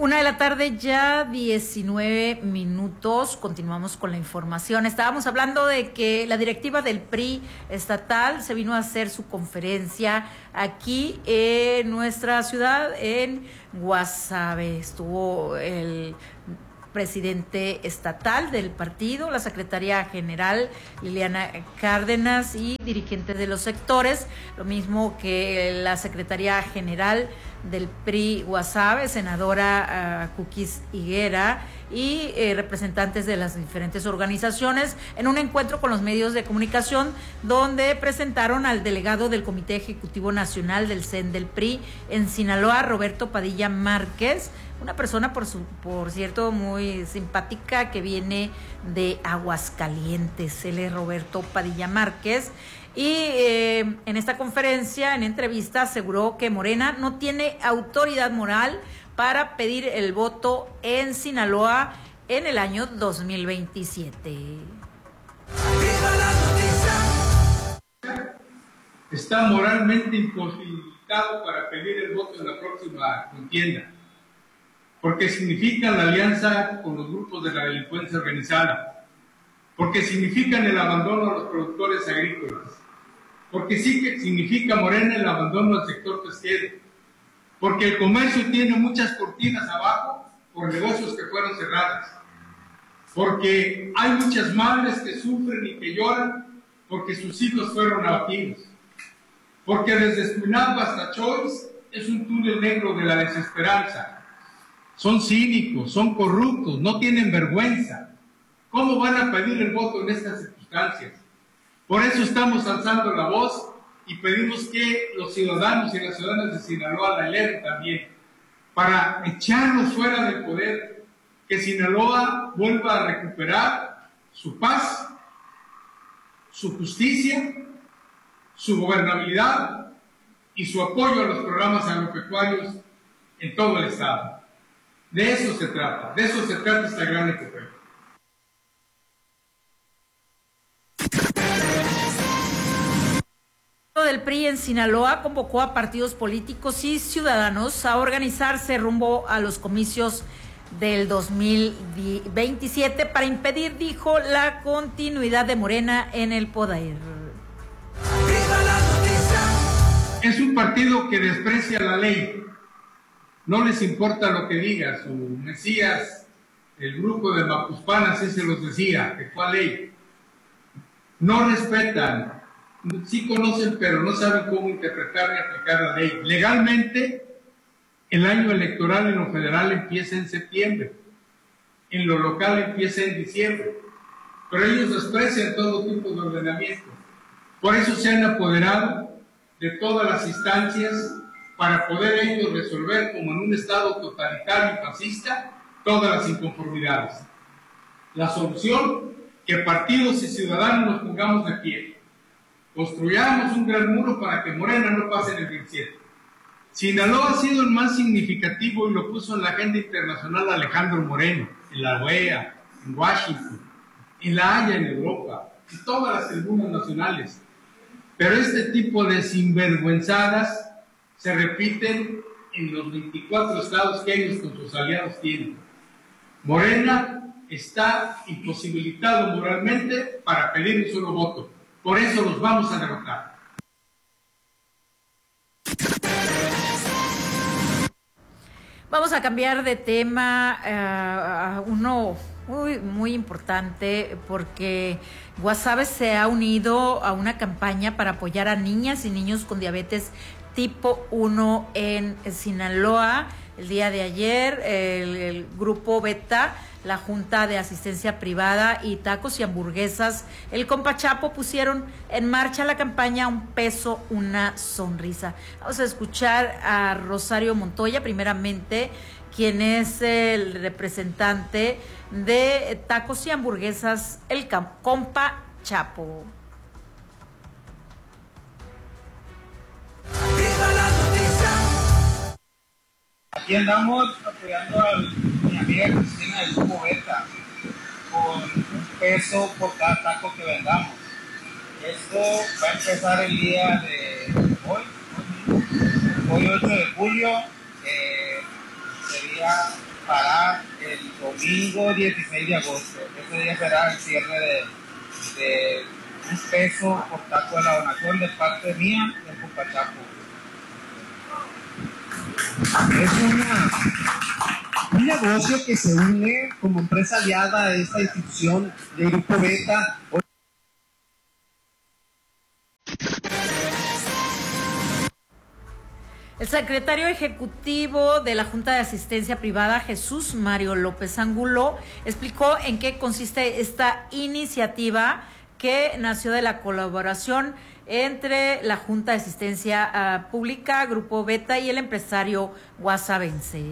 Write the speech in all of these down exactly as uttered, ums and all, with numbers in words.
Una de la tarde, ya diecinueve minutos. Continuamos con la información. Estábamos hablando de que la directiva del P R I estatal se vino a hacer su conferencia aquí en nuestra ciudad, en Guasave. Estuvo el presidente estatal del partido, la secretaria general Liliana Cárdenas y dirigentes de los sectores, lo mismo que la secretaria general del P R I Guasave, senadora uh, Cookies Higuera, y eh, representantes de las diferentes organizaciones, en un encuentro con los medios de comunicación donde presentaron al delegado del Comité Ejecutivo Nacional del C E N del P R I en Sinaloa, Roberto Padilla Márquez, una persona, por, su, por cierto, muy simpática, que viene de Aguascalientes. Él es Roberto Padilla Márquez. Y eh, en esta conferencia, en entrevista, aseguró que Morena no tiene autoridad moral para pedir el voto en Sinaloa en el año dos mil veintisiete. Está moralmente imposibilitado para pedir el voto en la próxima contienda, porque significan la alianza con los grupos de la delincuencia organizada, porque significan el abandono a los productores agrícolas, porque sí que significa Morena el abandono al sector pesquero, porque el comercio tiene muchas cortinas abajo por negocios que fueron cerrados, porque hay muchas madres que sufren y que lloran porque sus hijos fueron abatidos, porque desde Escuinapa hasta Choice es un túnel negro de la desesperanza. Son cínicos, son corruptos, no tienen vergüenza. ¿Cómo van a pedir el voto en estas circunstancias? Por eso estamos alzando la voz y pedimos que los ciudadanos y las ciudadanas de Sinaloa la eleven también, para echarlos fuera del poder, que Sinaloa vuelva a recuperar su paz, su justicia, su gobernabilidad y su apoyo a los programas agropecuarios en todo el estado. De eso se trata, de eso se trata esta gran epopeya. Del P R I en Sinaloa convocó a partidos políticos y ciudadanos a organizarse rumbo a los comicios del dos mil veintisiete para impedir, dijo, la continuidad de Morena en el poder. Es un partido que desprecia la ley. No les importa lo que diga su Mesías, el grupo de Macuspana, así se los decía, ¿de cuál ley? No respetan, sí conocen, pero no saben cómo interpretar y aplicar la ley. Legalmente, el año electoral en lo federal empieza en septiembre, en lo local empieza en diciembre, pero ellos desprecian todo tipo de ordenamiento. Por eso se han apoderado de todas las instancias para poder ellos resolver, como en un estado totalitario y fascista, todas las inconformidades. La solución, que partidos y ciudadanos nos pongamos de pie, construyamos un gran muro para que Morena no pase en el veintisiete. Sinaloa ha sido el más significativo y lo puso en la agenda internacional Alejandro Moreno, en la O E A, en Washington, en La Haya, en Europa, en todas las tribunas nacionales. Pero este tipo de sinvergüenzadas se repiten en los veinticuatro estados que ellos con sus aliados tienen. Morena está imposibilitado moralmente para pedir un solo voto. Por eso los vamos a derrotar. Vamos a cambiar de tema uh, a uno muy, muy importante, porque Guasave se ha unido a una campaña para apoyar a niñas y niños con diabetes tipo uno en Sinaloa. El día de ayer, el, el grupo Beta, la Junta de Asistencia Privada y Tacos y Hamburguesas, el Compa Chapo, pusieron en marcha la campaña Un Peso, Una Sonrisa. Vamos a escuchar a Rosario Montoya, primeramente, quien es el representante de Tacos y Hamburguesas, el Compa Chapo. Aquí andamos apoyando a mi amiga Cristina del Grupo Beta con un peso por cada taco que vendamos. Esto va a empezar el día de hoy, hoy ocho de julio, eh, sería para el domingo dieciséis de agosto. Ese día será el cierre de, de un peso por taco de la donación de parte mía del Compachapo. Es una, un negocio que se une como empresa aliada a esta institución de Grupo Beta. El secretario ejecutivo de la Junta de Asistencia Privada, Jesús Mario López Angulo, explicó en qué consiste esta iniciativa que nació de la colaboración entre la Junta de Asistencia uh, Pública, Grupo Beta y el empresario guasavense.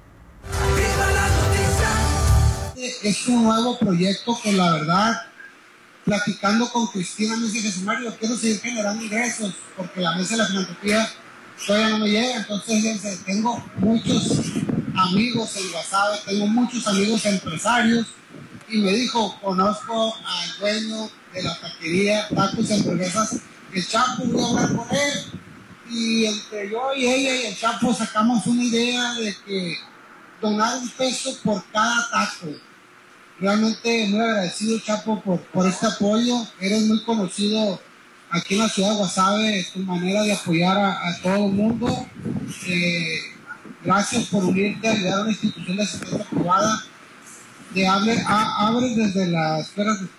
Es un nuevo proyecto que la verdad, platicando con Cristina, me dice Jesús Mario, quiero seguir generando ingresos porque la mesa de la filantropía todavía no me llega. Entonces tengo muchos amigos en Guasave, tengo muchos amigos empresarios, y me dijo, conozco al dueño de la taquería Tacos y Hamburguesas, el Chapo, voy a hablar con él. Y entre yo y ella y el Chapo sacamos una idea de que donar un peso por cada taco. Realmente muy agradecido, Chapo, por, por este apoyo. Eres muy conocido aquí en la ciudad de Guasave, tu manera de apoyar a, a todo el mundo. Eh, gracias por unirte a ayudar a una institución de asistencia privada. De abre, a, abre desde las esferas de,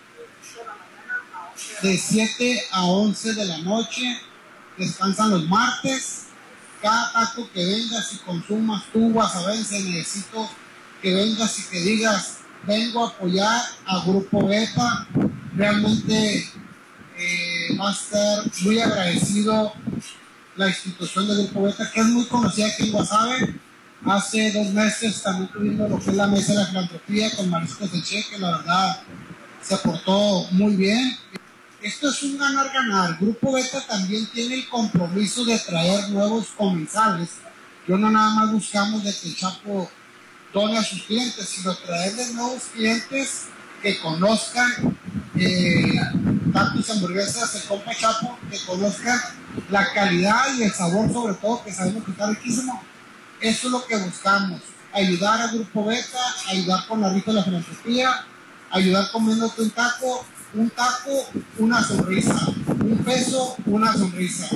de siete a once de la noche, descansan los martes. Cada taco que vengas y consumas tú, guasavense, necesito que vengas y que digas, vengo a apoyar a Grupo Beta. Realmente eh, va a estar muy agradecido la institución de Grupo Beta, que es muy conocida aquí en Guasave. Hace dos meses también tuvimos lo que es la mesa de la filantropía con Mariscos de Che, que la verdad se portó muy bien. Esto es un ganar-ganar. Grupo Beta también tiene el compromiso de traer nuevos comensales. Yo no nada más buscamos de que el Chapo done a sus clientes, sino traerles nuevos clientes que conozcan eh, Tacos y Hamburguesas, el compa Chapo, que conozcan la calidad y el sabor, sobre todo, que sabemos que está riquísimo. Eso es lo que buscamos, ayudar a Grupo Beta, ayudar con la rifa de la filantropía, ayudar comiéndote un taco, un taco, una sonrisa, un peso, una sonrisa.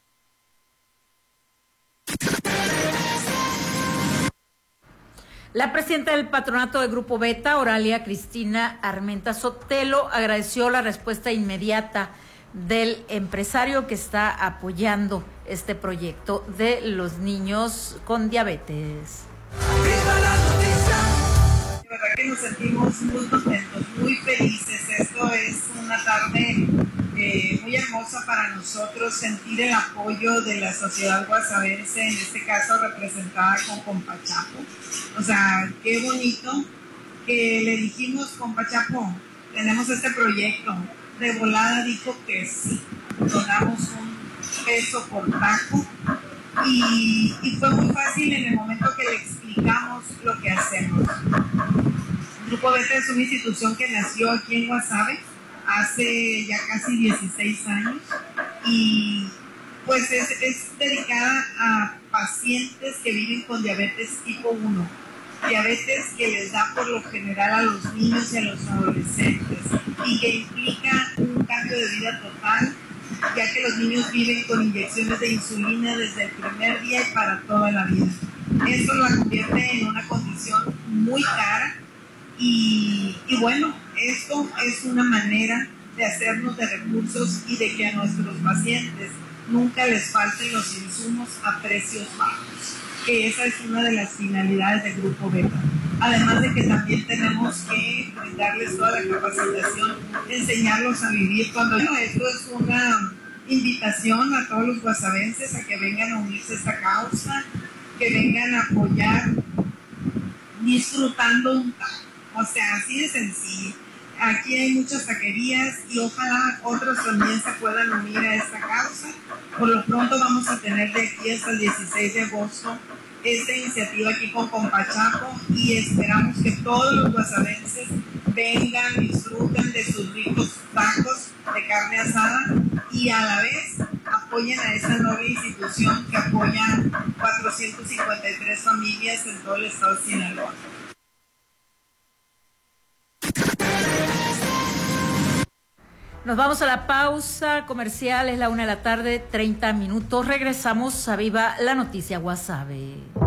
La presidenta del patronato de Grupo Beta, Oralia Cristina Armenta Sotelo, agradeció la respuesta inmediata del empresario que está apoyando este proyecto de los niños con diabetes. De verdad que nos sentimos muy contentos, muy felices. Esto es una tarde eh, muy hermosa para nosotros, sentir el apoyo de la sociedad guasavense, en este caso representada con Compachapo. O sea, qué bonito que le dijimos, Compachapo, tenemos este proyecto. De volada dijo que sí, donamos un peso por taco y, y fue muy fácil en el momento que le explicamos lo que hacemos. Grupo Beta es una institución que nació aquí en Guasave hace ya casi dieciséis años y pues es, es dedicada a pacientes que viven con diabetes tipo uno. Diabetes que les da por lo general a los niños y a los adolescentes y que implica un cambio de vida total, ya que los niños viven con inyecciones de insulina desde el primer día y para toda la vida. Esto la convierte en una condición muy cara y, y bueno, esto es una manera de hacernos de recursos y de que a nuestros pacientes nunca les falten los insumos a precios bajos, que esa es una de las finalidades del Grupo Beta. Además de que también tenemos que brindarles toda la capacitación, enseñarlos a vivir. Cuando bueno, esto es una invitación a todos los guasavenses a que vengan a unirse a esta causa, que vengan a apoyar disfrutando un taco. O sea, así de sencillo. Aquí hay muchas taquerías y ojalá otros también se puedan unir a esta causa. Por lo pronto vamos a tener de aquí hasta el dieciséis de agosto esta iniciativa aquí con Compachapo y esperamos que todos los guasavenses vengan, disfruten de sus ricos tacos de carne asada y a la vez apoyen a esta noble institución que apoya cuatrocientas cincuenta y tres familias en todo el estado de Sinaloa. Nos vamos a la pausa comercial, es la una de la tarde, treinta minutos. Regresamos a Viva la Noticia Guasave.